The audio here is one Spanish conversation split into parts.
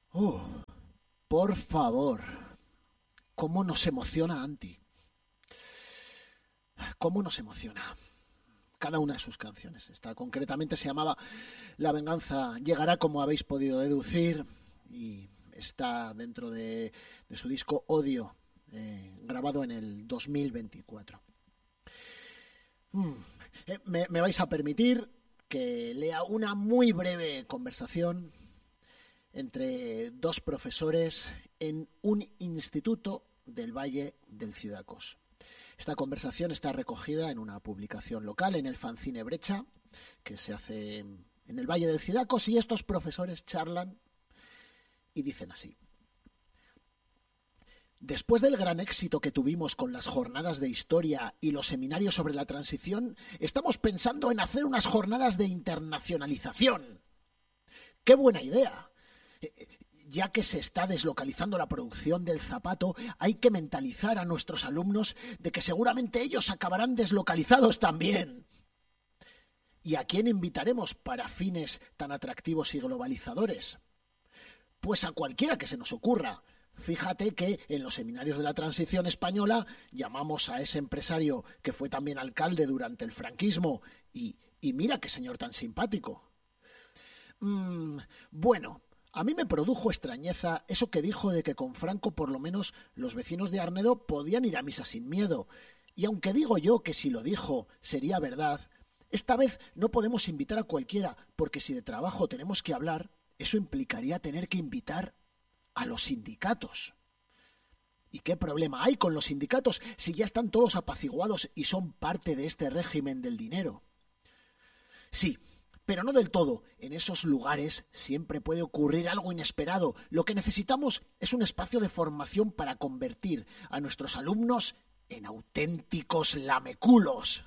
Oh, por favor, ¿cómo nos emociona Anti? ¿Cómo nos emociona? Cada una de sus canciones. Esta concretamente se llamaba La venganza llegará, como habéis podido deducir, y está dentro de su disco Odio, grabado en el 2024. Mm, me vais a permitir que lea una muy breve conversación entre dos profesores en un instituto del Valle del Cidacos. Esta conversación está recogida en una publicación local, en el fanzine Brecha, que se hace en el Valle del Cidacos, y estos profesores charlan y dicen así. Después del gran éxito que tuvimos con las jornadas de historia y los seminarios sobre la transición, estamos pensando en hacer unas jornadas de internacionalización. ¡Qué buena idea! Ya que se está deslocalizando la producción del zapato, hay que mentalizar a nuestros alumnos de que seguramente ellos acabarán deslocalizados también. ¿Y a quién invitaremos para fines tan atractivos y globalizadores? Pues a cualquiera que se nos ocurra. Fíjate que en los seminarios de la transición española llamamos a ese empresario que fue también alcalde durante el franquismo y mira qué señor tan simpático. Bueno, a mí me produjo extrañeza eso que dijo de que con Franco por lo menos los vecinos de Arnedo podían ir a misa sin miedo. Y aunque digo yo que si lo dijo sería verdad, esta vez no podemos invitar a cualquiera, porque si de trabajo tenemos que hablar, eso implicaría tener que invitar a los sindicatos. ¿Y qué problema hay con los sindicatos si ya están todos apaciguados y son parte de este régimen del dinero? Sí, pero no del todo. En esos lugares siempre puede ocurrir algo inesperado. Lo que necesitamos es un espacio de formación para convertir a nuestros alumnos en auténticos lameculos.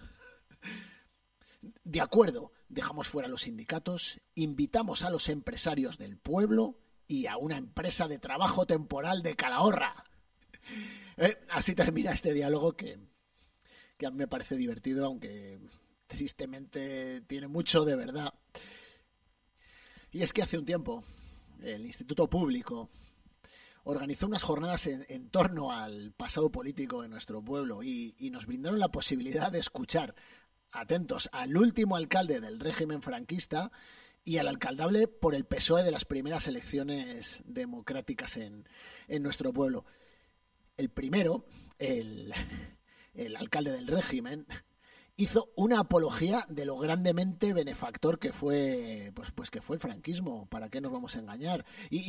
De acuerdo, dejamos fuera a los sindicatos, invitamos a los empresarios del pueblo y a una empresa de trabajo temporal de Calahorra. Así termina este diálogo que a mí me parece divertido, aunque tristemente tiene mucho de verdad. Y es que hace un tiempo el Instituto Público organizó unas jornadas en torno al pasado político de nuestro pueblo y nos brindaron la posibilidad de escuchar, atentos, al último alcalde del régimen franquista y al alcaldable por el PSOE de las primeras elecciones democráticas en nuestro pueblo. El primero, el alcalde del régimen, hizo una apología de lo grandemente benefactor que fue pues que fue el franquismo. ¿Para qué nos vamos a engañar?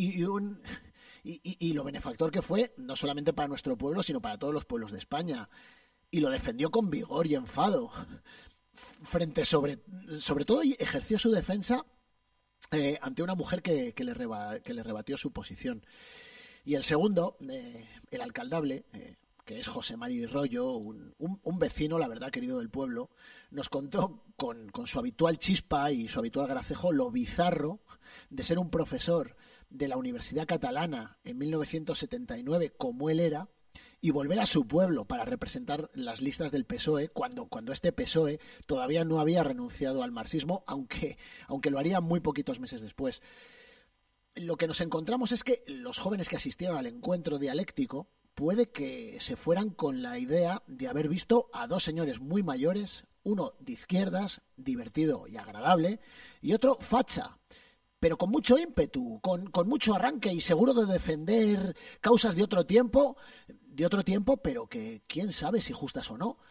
Y lo benefactor que fue no solamente para nuestro pueblo, sino para todos los pueblos de España. Y lo defendió con vigor y enfado. Sobre todo ejerció su defensa ante una mujer que le rebatió su posición. Y el segundo, el alcaldable, que es José Mari Rollo, un vecino, la verdad, querido del pueblo, nos contó con su habitual chispa y su habitual gracejo lo bizarro de ser un profesor de la Universidad Catalana en 1979, como él era, y volver a su pueblo para representar las listas del PSOE cuando este PSOE todavía no había renunciado al marxismo, aunque lo haría muy poquitos meses después. Lo que nos encontramos es que los jóvenes que asistieron al encuentro dialéctico puede que se fueran con la idea de haber visto a dos señores muy mayores, uno de izquierdas, divertido y agradable, y otro facha, pero con mucho ímpetu, con mucho arranque y seguro de defender causas de otro tiempo, pero que quién sabe si justas o no.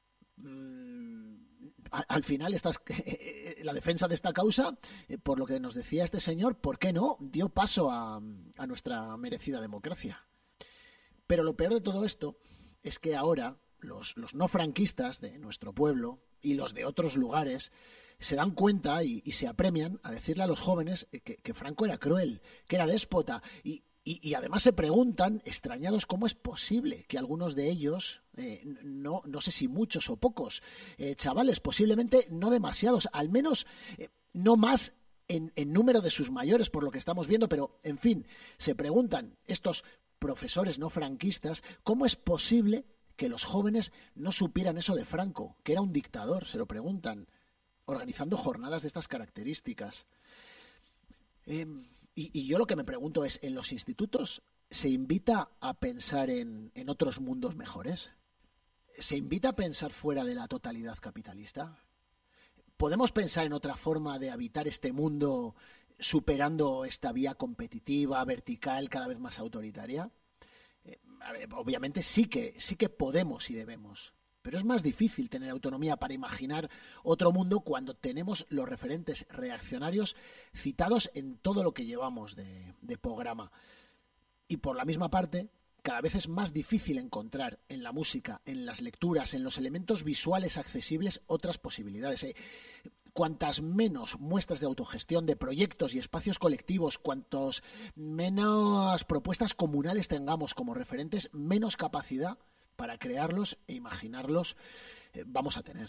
Al final la defensa de esta causa, por lo que nos decía este señor, ¿por qué no? Dio paso a nuestra merecida democracia. Pero lo peor de todo esto es que ahora los no franquistas de nuestro pueblo y los de otros lugares se dan cuenta y se apremian a decirle a los jóvenes que Franco era cruel, que era déspota y además se preguntan, extrañados, cómo es posible que algunos de ellos, no sé si muchos o pocos, chavales, posiblemente no demasiados, al menos no más en número de sus mayores, por lo que estamos viendo, pero en fin, se preguntan estos profesores no franquistas, ¿cómo es posible que los jóvenes no supieran eso de Franco, que era un dictador? Se lo preguntan, organizando jornadas de estas características. Y yo lo que me pregunto es, ¿en los institutos se invita a pensar en otros mundos mejores? ¿Se invita a pensar fuera de la totalidad capitalista? ¿Podemos pensar en otra forma de habitar este mundo superando esta vía competitiva, vertical, cada vez más autoritaria? A ver, obviamente sí que podemos y debemos. Pero es más difícil tener autonomía para imaginar otro mundo cuando tenemos los referentes reaccionarios citados en todo lo que llevamos de programa. Y por la misma parte, cada vez es más difícil encontrar en la música, en las lecturas, en los elementos visuales accesibles otras posibilidades. Cuantas menos muestras de autogestión, de proyectos y espacios colectivos, cuantos menos propuestas comunales tengamos como referentes, menos capacidad para crearlos e imaginarlos vamos a tener.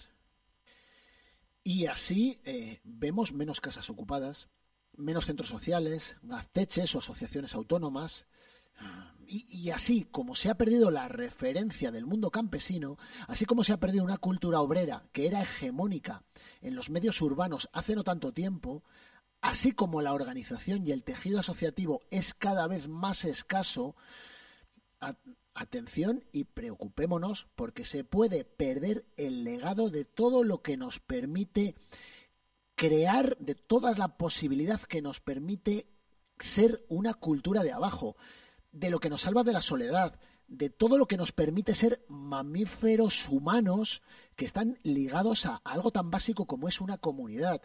Y así vemos menos casas ocupadas, menos centros sociales, gazteches o asociaciones autónomas. Y así como se ha perdido la referencia del mundo campesino, así como se ha perdido una cultura obrera que era hegemónica en los medios urbanos hace no tanto tiempo, así como la organización y el tejido asociativo es cada vez más escaso, atención y preocupémonos porque se puede perder el legado de todo lo que nos permite crear, de toda la posibilidad que nos permite ser una cultura de abajo, de lo que nos salva de la soledad, de todo lo que nos permite ser mamíferos humanos que están ligados a algo tan básico como es una comunidad.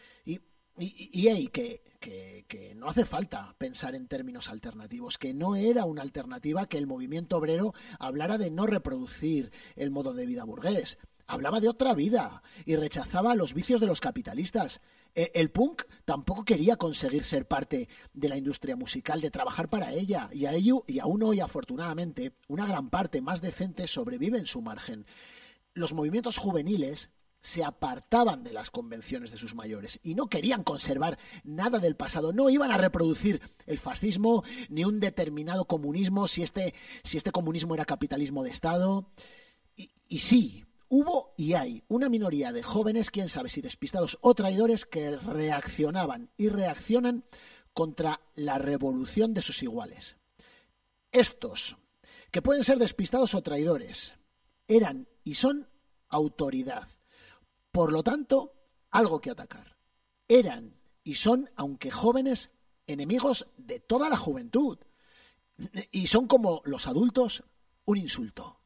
Que no hace falta pensar en términos alternativos, que no era una alternativa que el movimiento obrero hablara de no reproducir el modo de vida burgués. Hablaba de otra vida y rechazaba los vicios de los capitalistas. El punk tampoco quería conseguir ser parte de la industria musical, de trabajar para ella, y aún hoy, afortunadamente, una gran parte más decente sobrevive en su margen. Los movimientos juveniles se apartaban de las convenciones de sus mayores y no querían conservar nada del pasado, no iban a reproducir el fascismo ni un determinado comunismo, si este comunismo era capitalismo de Estado. Y sí, hubo y hay una minoría de jóvenes, quién sabe si despistados o traidores, que reaccionaban y reaccionan contra la revolución de sus iguales. Estos, que pueden ser despistados o traidores, eran y son autoridad. Por lo tanto, algo que atacar. Eran y son, aunque jóvenes, enemigos de toda la juventud. Y son como los adultos un insulto.